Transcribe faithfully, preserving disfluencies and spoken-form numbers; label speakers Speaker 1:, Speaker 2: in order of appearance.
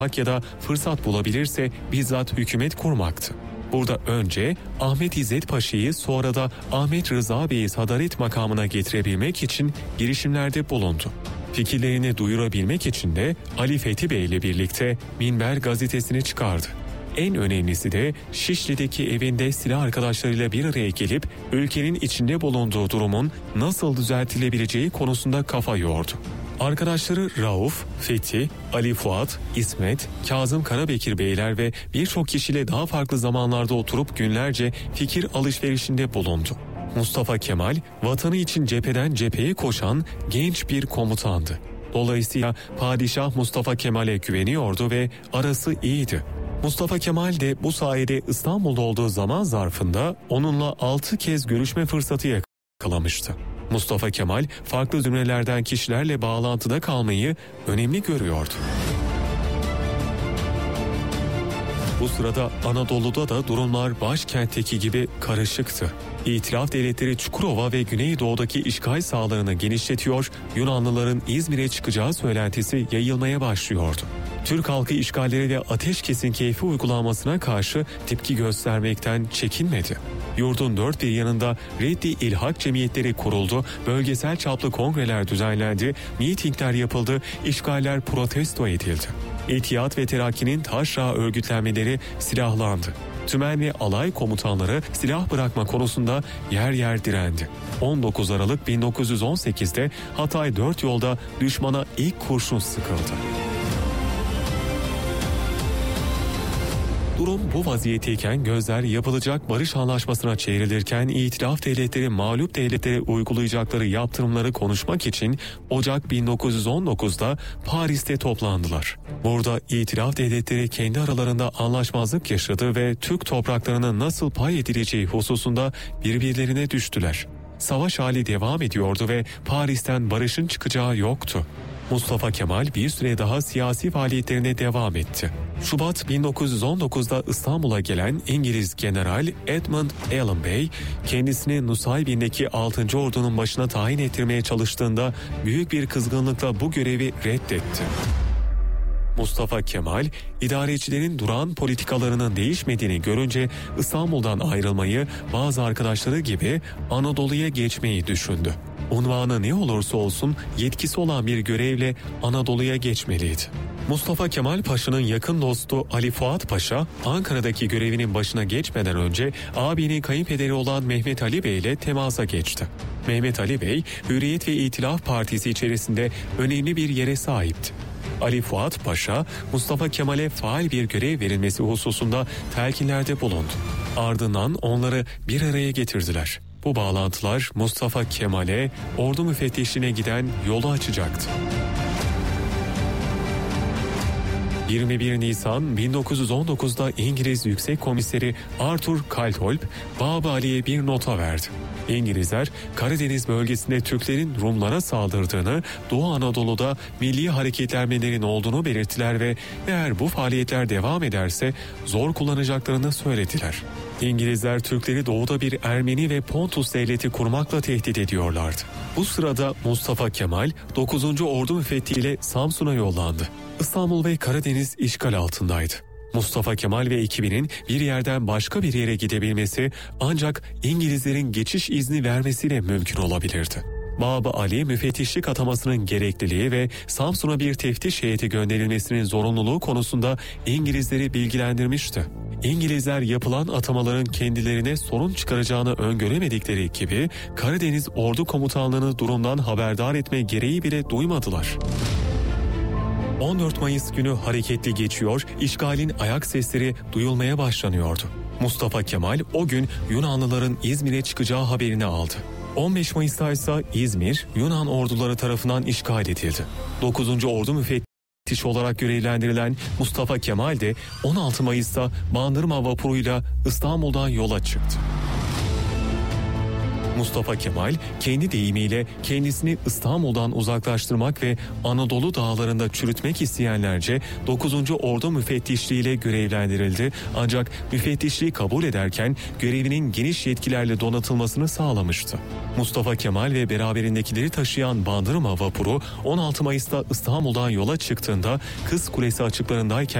Speaker 1: ya da fırsat bulabilirse bizzat hükümet kurmaktı. Burada önce Ahmet İzzet Paşa'yı sonra da Ahmet Rıza Bey'i sadaret makamına getirebilmek için girişimlerde bulundu. Fikirlerini duyurabilmek için de Ali Fethi Bey ile birlikte Minber gazetesini çıkardı. En önemlisi de Şişli'deki evinde silah arkadaşlarıyla bir araya gelip ülkenin içinde bulunduğu durumun nasıl düzeltilebileceği konusunda kafa yordu. Arkadaşları Rauf, Fethi, Ali Fuat, İsmet, Kazım Karabekir Beyler ve birçok kişiyle daha farklı zamanlarda oturup günlerce fikir alışverişinde bulundu. Mustafa Kemal, vatanı için cepheden cepheye koşan genç bir komutandı. Dolayısıyla Padişah Mustafa Kemal'e güveniyordu ve arası iyiydi. Mustafa Kemal de bu sayede İstanbul'da olduğu zaman zarfında onunla altı kez görüşme fırsatı yakalamıştı. Mustafa Kemal farklı zümrelerden kişilerle bağlantıda kalmayı önemli görüyordu. Bu sırada Anadolu'da da durumlar başkentteki gibi karışıktı. İtilaf devletleri Çukurova ve Güneydoğu'daki işgal sahalarını genişletiyor, Yunanlıların İzmir'e çıkacağı söylentisi yayılmaya başlıyordu. Türk halkı işgalleri ve ateşkesin keyfi uygulanmasına karşı tepki göstermekten çekinmedi. Yurdun dört bir yanında Reddi İlhak cemiyetleri kuruldu, bölgesel çaplı kongreler düzenlendi, mitingler yapıldı, işgaller protesto edildi. İttihat ve Terakki'nin taşra örgütlenmeleri silahlandı. Tümen ve alay komutanları silah bırakma konusunda yer yer direndi. on dokuz Aralık bin dokuz yüz on sekizde Hatay dört yolda düşmana ilk kurşun sıkıldı. Durum bu vaziyetteyken gözler yapılacak barış anlaşmasına çevrilirken İtilaf devletleri mağlup devletlere uygulayacakları yaptırımları konuşmak için Ocak bin dokuz yüz on dokuzda Paris'te toplandılar. Burada İtilaf devletleri kendi aralarında anlaşmazlık yaşadı ve Türk topraklarına nasıl pay edileceği hususunda birbirlerine düştüler. Savaş hali devam ediyordu ve Paris'ten barışın çıkacağı yoktu. Mustafa Kemal bir süre daha siyasi faaliyetlerine devam etti. Şubat bin dokuz yüz on dokuzda İstanbul'a gelen İngiliz General Edmund Allenby, kendisini Nusaybin'deki altıncı Ordu'nun başına tayin ettirmeye çalıştığında büyük bir kızgınlıkla bu görevi reddetti. Mustafa Kemal, idarecilerin durağan politikalarının değişmediğini görünce İstanbul'dan ayrılmayı, bazı arkadaşları gibi Anadolu'ya geçmeyi düşündü. Unvanı ne olursa olsun yetkisi olan bir görevle Anadolu'ya geçmeliydi. Mustafa Kemal Paşa'nın yakın dostu Ali Fuat Paşa, Ankara'daki görevinin başına geçmeden önce abinin kayınpederi olan Mehmet Ali Bey ile temasa geçti. Mehmet Ali Bey, Hürriyet ve İtilaf Partisi içerisinde önemli bir yere sahipti. Ali Fuat Paşa, Mustafa Kemal'e faal bir görev verilmesi hususunda telkinlerde bulundu. Ardından onları bir araya getirdiler. Bu bağlantılar Mustafa Kemal'e ordu müfettişliğine giden yolu açacaktı. yirmi bir Nisan bin dokuz yüz on dokuzda İngiliz Yüksek Komiseri Arthur Kaltolp, Bab Ali'ye bir nota verdi. İngilizler Karadeniz bölgesinde Türklerin Rumlara saldırdığını, Doğu Anadolu'da milli hareketlenmelerin olduğunu belirttiler ve eğer bu faaliyetler devam ederse zor kullanacaklarını söylediler. İngilizler Türkleri doğuda bir Ermeni ve Pontus devleti kurmakla tehdit ediyorlardı. Bu sırada Mustafa Kemal dokuzuncu Ordu müfettiğiyle Samsun'a yollandı. İstanbul ve Karadeniz işgal altındaydı. Mustafa Kemal ve ekibinin bir yerden başka bir yere gidebilmesi ancak İngilizlerin geçiş izni vermesiyle mümkün olabilirdi. Bab Ali müfettişlik atamasının gerekliliği ve Samsun'a bir teftiş heyeti gönderilmesinin zorunluluğu konusunda İngilizleri bilgilendirmişti. İngilizler yapılan atamaların kendilerine sorun çıkaracağını öngöremedikleri gibi Karadeniz Ordu Komutanlığı'nı durumdan haberdar etme gereği bile duymadılar. on dört Mayıs günü hareketli geçiyor, işgalin ayak sesleri duyulmaya başlanıyordu. Mustafa Kemal o gün Yunanlıların İzmir'e çıkacağı haberini aldı. on beş Mayıs'ta ise İzmir, Yunan orduları tarafından işgal edildi. dokuzuncu Ordu müfettişi olarak görevlendirilen Mustafa Kemal de on altı Mayıs'ta Bandırma vapuruyla İstanbul'dan yola çıktı. Mustafa Kemal kendi deyimiyle kendisini İstanbul'dan uzaklaştırmak ve Anadolu dağlarında çürütmek isteyenlerce dokuzuncu Ordu müfettişliğiyle görevlendirildi, ancak müfettişliği kabul ederken görevinin geniş yetkilerle donatılmasını sağlamıştı. Mustafa Kemal ve beraberindekileri taşıyan Bandırma vapuru on altı Mayıs'ta İstanbul'dan yola çıktığında Kız Kulesi açıklarındayken